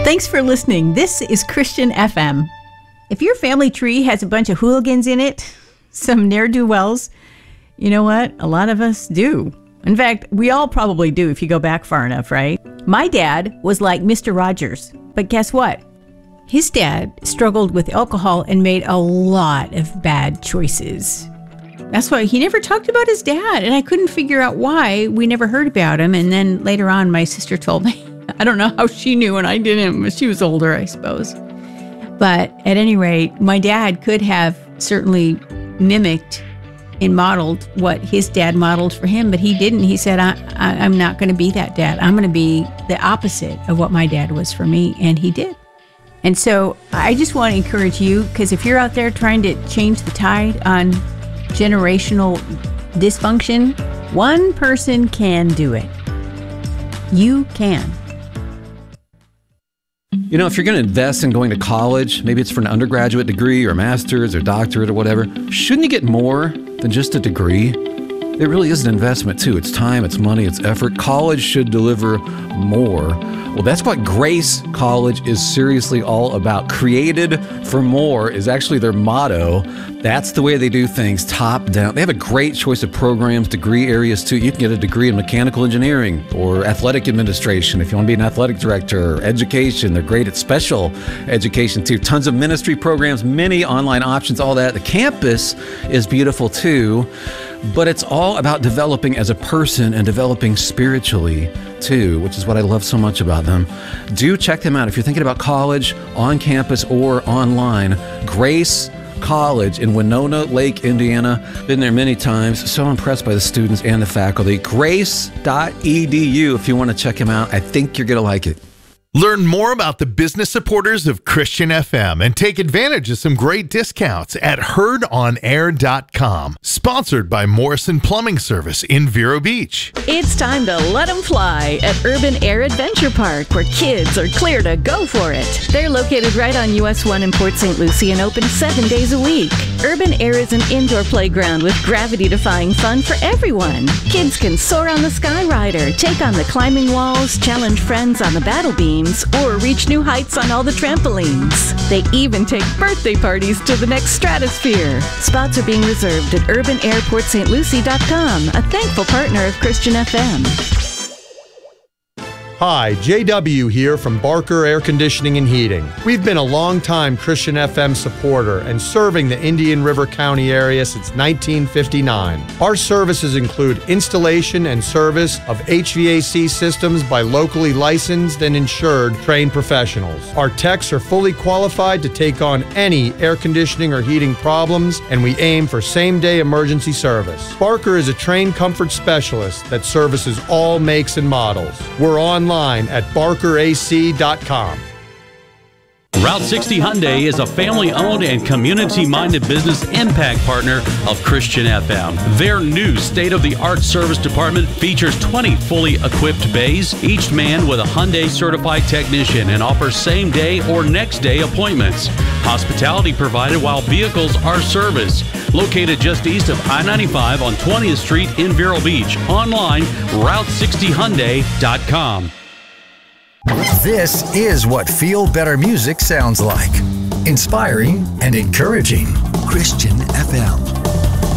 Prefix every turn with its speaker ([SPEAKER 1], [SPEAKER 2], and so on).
[SPEAKER 1] Thanks for listening. This is Christian FM. If your family tree has a bunch of hooligans in it, some ne'er-do-wells, you know what? A lot of us do. In fact, we all probably do if you go back far enough, right? My dad was like Mr. Rogers, but guess what? His dad struggled with alcohol and made a lot of bad choices. That's why he never talked about his dad, and I couldn't figure out why we never heard about him. And then later on, my sister told me. I don't know how she knew and I didn't, but she was older, I suppose. But at any rate, my dad could have certainly mimicked and modeled what his dad modeled for him, but he didn't. He said, I'm not going to be that dad. I'm going to be the opposite of what my dad was for me, and he did. And so I just want to encourage you, because if you're out there trying to change the tide on generational dysfunction, one person can do it. You can.
[SPEAKER 2] You know, if you're going to invest in going to college, maybe it's for an undergraduate degree or a master's or doctorate or whatever, shouldn't you get more than just a degree? It really is an investment too. It's time, it's money, it's effort. College should deliver more. Well, that's what Grace College is seriously all about. Created for more is actually their motto. That's the way they do things, top down. They have a great choice of programs, degree areas too. You can get a degree in mechanical engineering or athletic administration if you want to be an athletic director, or education. They're great at special education too. Tons of ministry programs, many online options, all that. The campus is beautiful too. But it's all about developing as a person and developing spiritually too, which is what I love so much about them. Do check them out if you're thinking about college, on campus or online. Grace College in Winona Lake, Indiana. Been there many times. So impressed by the students and the faculty. Grace.edu if you want to check them out. I think you're going to like it.
[SPEAKER 3] Learn more about the business supporters of Christian FM and take advantage of some great discounts at heardonair.com. Sponsored by Morrison Plumbing Service in Vero Beach.
[SPEAKER 4] It's time to let them fly at Urban Air Adventure Park, where kids are clear to go for it. They're located right on US 1 in Port St. Lucie and open 7 days a week. Urban Air is an indoor playground with gravity-defying fun for everyone. Kids can soar on the Skyrider, take on the climbing walls, challenge friends on the battle beam, or reach new heights on all the trampolines. They even take birthday parties to the next stratosphere. Spots are being reserved at urbanairportstlucie.com, a thankful partner of Christian FM.
[SPEAKER 5] Hi, JW here from Barker Air Conditioning and Heating. We've been a long-time Christian FM supporter and serving the Indian River County area since 1959. Our services include installation and service of HVAC systems by locally licensed and insured trained professionals. Our techs are fully qualified to take on any air conditioning or heating problems, and we aim for same-day emergency service. Barker is a trained comfort specialist that services all makes and models. We're online at barkerac.com.
[SPEAKER 6] Route 60 Hyundai is a family-owned and community-minded business impact partner of Christian FM. Their new state-of-the-art service department features 20 fully equipped bays, each manned with a Hyundai certified technician, and offers same-day or next-day appointments. Hospitality provided while vehicles are serviced. Located just east of I-95 on 20th Street in Vero Beach. Online, Route60Hyundai.com.
[SPEAKER 7] This is what Feel Better music sounds like. Inspiring and encouraging. Christian FM.